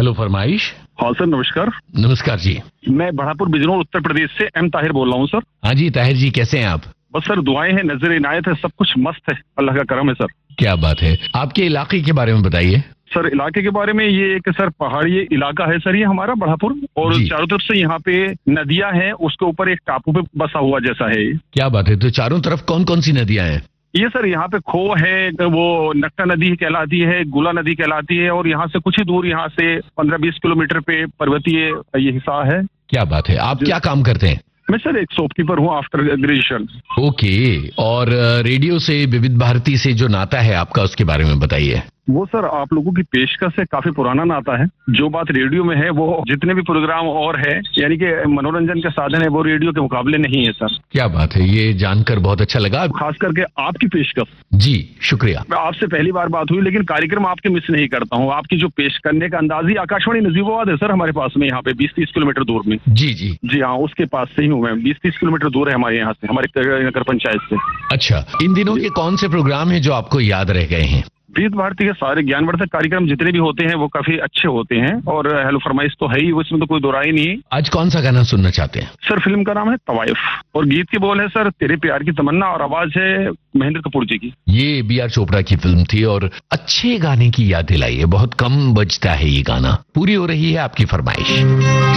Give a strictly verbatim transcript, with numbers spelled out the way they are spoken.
Hello फरमाइश। हाँ sir, नमस्कार। नमस्कार जी। मैं बढ़ापुर बिजनौर उत्तर प्रदेश से एम ताहिर बोल रहा हूँ सर। हाँ जी ताहिर जी, कैसे हैं आप? बस सर दुआएं हैं, नजर इनायत है, सब कुछ मस्त है, अल्लाह का करम है सर। क्या बात है, आपके इलाके के बारे में बताइए। सर इलाके के बारे में ये एक सर पहाड़ी इलाका है सर, ये हमारा बढ़ापुर, और जी। चारों तरफ से यहाँ पे नदियां हैं, उसके ऊपर एक टापू पे बसा हुआ जैसा है ये। क्या बात है, तो चारों तरफ कौन कौन सी नदियां हैं? ये सर यहाँ पे खो है, वो नक्का नदी कहलाती है, गुला नदी कहलाती है, और यहाँ से कुछ ही दूर, यहाँ से पंद्रह बीस किलोमीटर पे पर्वतीय ये हिस्सा है। क्या बात है, आप क्या काम करते हैं? मैं सर एक शॉपकीपर हूँ आफ्टर ग्रेजुएशन। ओके, और अ, रेडियो से, विविध भारती से जो नाता है आपका, उसके बारे में बताइए। वो सर आप लोगों की पेशकश से काफी पुराना नाता है। जो बात रेडियो में है वो जितने भी प्रोग्राम और है, यानी कि मनोरंजन के साधन है, वो रेडियो के मुकाबले नहीं है सर। क्या बात है, ये जानकर बहुत अच्छा लगा। खास करके आपकी पेशकश। जी शुक्रिया। मैं आपसे पहली बार बात हुई, लेकिन कार्यक्रम आपके मिस नहीं करता हूँ। आपकी जो पेश करने का अंदाज ही, आकाशवाणी नजीबाबाद है सर हमारे पास में, यहाँ पे बीस तीस किलोमीटर दूर में। जी जी जी हाँ, उसके पास से ही हूँ मैं, बीस तीस किलोमीटर दूर है हमारे यहाँ से, हमारे नगर पंचायत से। अच्छा, इन दिनों के कौन से प्रोग्राम हैं जो आपको याद रह गए हैं? विविध भारती के सारे ज्ञानवर्धक कार्यक्रम जितने भी होते हैं वो काफी अच्छे होते हैं, और हेलो फरमाइश तो है ही, उसमें तो कोई दो राय नहीं है। आज कौन सा गाना सुनना चाहते हैं? सर फिल्म का नाम है तवाइफ, और गीत के बोल है सर तेरे प्यार की तमन्ना, और आवाज है महेंद्र कपूर जी की। ये बी आर चोपड़ा की फिल्म थी, और अच्छे गाने की याद दिलाई है। बहुत कम बजता है ये गाना। पूरी हो रही है आपकी फरमाइश।